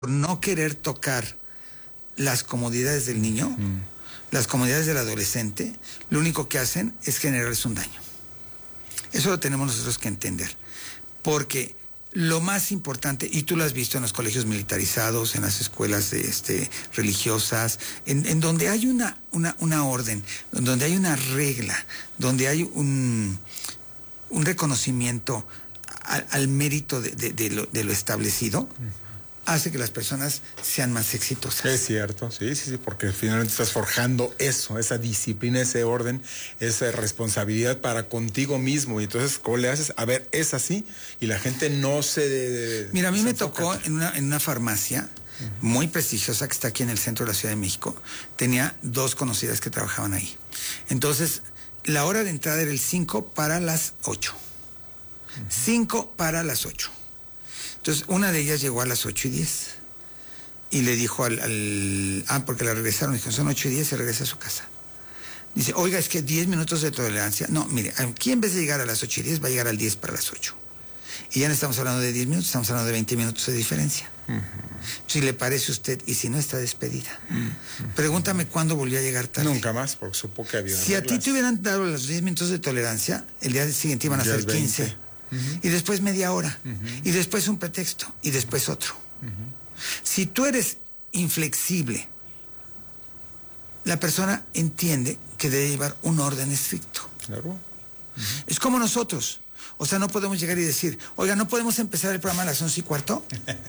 no querer tocar las comodidades del niño, las comodidades del adolescente, lo único que hacen es generarles un daño. Eso lo tenemos nosotros que entender. Porque lo más importante, y tú lo has visto en los colegios militarizados, en las escuelas religiosas, en donde hay una orden, donde hay una regla, donde hay un reconocimiento al mérito de lo establecido, hace que las personas sean más exitosas. Es cierto, sí, porque finalmente estás forjando eso, esa disciplina, ese orden, esa responsabilidad para contigo mismo. Y entonces, ¿cómo le haces? A ver, es así, y la gente no se... Mira, a mí me tocó en una farmacia muy prestigiosa que está aquí en el centro de la Ciudad de México. Tenía 2 conocidas que trabajaban ahí. Entonces, la hora de entrada era el 5 para las 8. 5 para las 8. Entonces, una de ellas llegó a las 8:10 y le dijo porque la regresaron, dijo, son 8:10, se regresa a su casa. Dice, oiga, es que 10 minutos de tolerancia. No, mire, aquí en vez de llegar a las 8:10, va a llegar al 10 para las 8. Y ya no estamos hablando de 10 minutos, estamos hablando de 20 minutos de diferencia. Si le parece a usted, y si no, está despedida. Pregúntame cuándo volvió a llegar tarde. Nunca más, porque supo que había Si reglas. a ti te hubieran dado los 10 minutos de tolerancia, el día siguiente iban a ser 15. Y después media hora, y después un pretexto, y después otro. Si tú eres inflexible, la persona entiende que debe llevar un orden estricto. Claro. Es como nosotros. O sea, no podemos llegar y decir, oiga, ¿no podemos empezar el programa a las 11:15?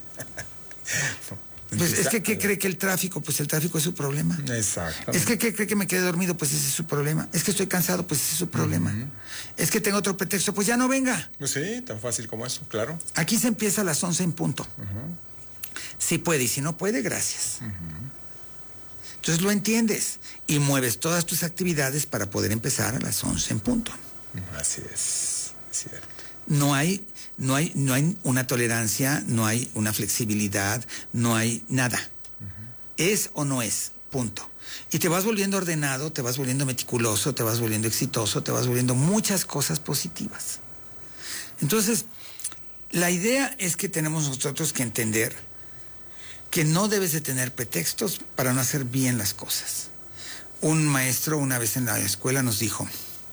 Pues es que, ¿qué cree que el tráfico? Pues el tráfico es su problema. Exacto. Es que, ¿qué cree que me quedé dormido? Pues ese es su problema. Es que estoy cansado, pues ese es su problema. Es que tengo otro pretexto, pues ya no venga. Pues sí, tan fácil como eso, claro. Aquí se empieza a las 11 en punto. Si puede, y si no puede, gracias. Entonces lo entiendes y mueves todas tus actividades para poder empezar a las 11 en punto. Así es, cierto. No hay una tolerancia, no hay una flexibilidad, no hay nada. Es o no es, punto. Y te vas volviendo ordenado, te vas volviendo meticuloso, te vas volviendo exitoso, te vas volviendo muchas cosas positivas. Entonces, la idea es que tenemos nosotros que entender que no debes de tener pretextos para no hacer bien las cosas. Un maestro una vez en la escuela nos dijo,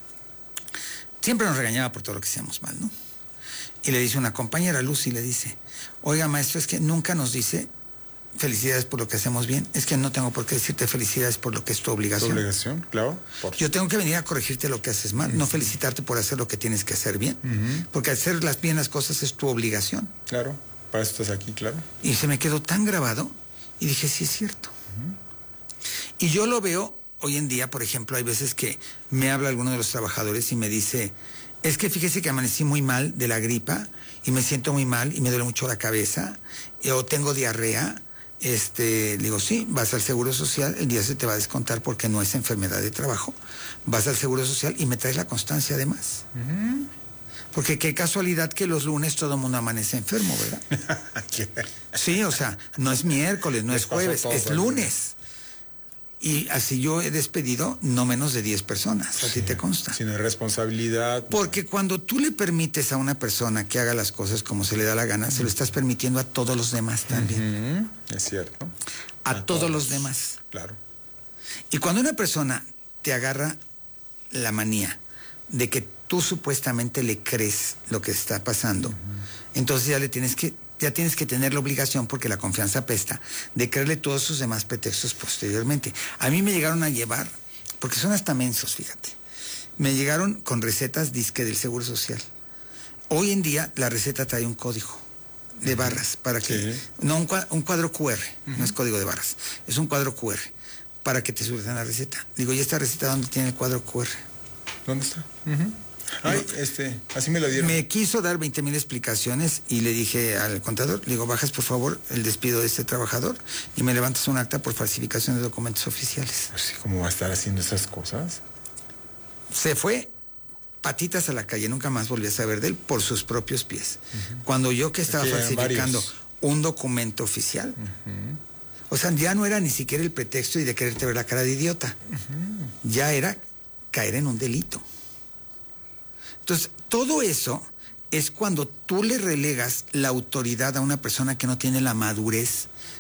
siempre nos regañaba por todo lo que hacíamos mal, ¿no? Y le dice una compañera, Lucy, le dice, oiga, maestro, es que nunca nos dice felicidades por lo que hacemos bien. Es que no tengo por qué decirte felicidades por lo que es tu obligación. ¿Tu obligación? Claro. Yo tengo que venir a corregirte lo que haces mal, no felicitarte por hacer lo que tienes que hacer bien. Porque hacer bien las cosas es tu obligación. Claro, para eso estás aquí, claro. Y se me quedó tan grabado y dije, sí es cierto. Y yo lo veo hoy en día, por ejemplo, hay veces que me habla alguno de los trabajadores y me dice, es que fíjese que amanecí muy mal de la gripa y me siento muy mal y me duele mucho la cabeza o tengo diarrea. Le digo, sí, vas al Seguro Social, el día se te va a descontar porque no es enfermedad de trabajo. Vas al Seguro Social y me traes la constancia además. Porque qué casualidad que los lunes todo el mundo amanece enfermo, ¿verdad? Sí, o sea, no es miércoles, no es jueves, es lunes. Y así yo he despedido no menos de 10 personas, a ti te consta. Sin responsabilidad. Porque cuando tú le permites a una persona que haga las cosas como se le da la gana, se lo estás permitiendo a todos los demás también. Es cierto. A todos los demás. Claro. Y cuando una persona te agarra la manía de que tú supuestamente le crees lo que está pasando, entonces ya tienes que tener la obligación, porque la confianza apesta, de creerle todos sus demás pretextos posteriormente. A mí me llegaron a llevar, porque son hasta mensos, fíjate, me llegaron con recetas disque del Seguro Social. Hoy en día la receta trae un código de barras para que, no un cuadro QR, no es código de barras, es un cuadro QR para que te surtan la receta. Digo, ¿y esta receta dónde tiene el cuadro QR? ¿Dónde está? Ay, así me lo dieron. Me quiso dar 20,000 explicaciones y le dije al contador, le digo, bajas por favor el despido de este trabajador y me levantas un acta por falsificación de documentos oficiales. Pues, ¿cómo va a estar haciendo esas cosas? Se fue patitas a la calle, nunca más volví a saber de él por sus propios pies. Cuando yo que estaba falsificando un documento oficial, o sea, ya no era ni siquiera el pretexto y de quererte ver la cara de idiota, ya era caer en un delito. Entonces, todo eso es cuando tú le relegas la autoridad a una persona que no tiene la madurez